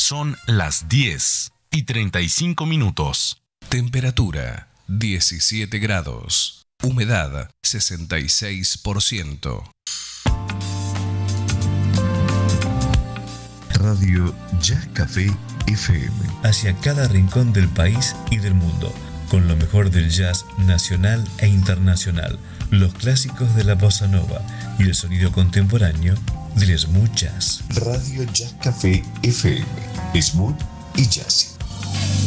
Son las 10:35. Temperatura 17 grados. Humedad 66%. Radio Jazz Café FM. Hacia cada rincón del país y del mundo, con lo mejor del jazz nacional e internacional, los clásicos de la bossa nova y el sonido contemporáneo del smooth jazz. Radio Jazz Café FM. Smooth y jazzy.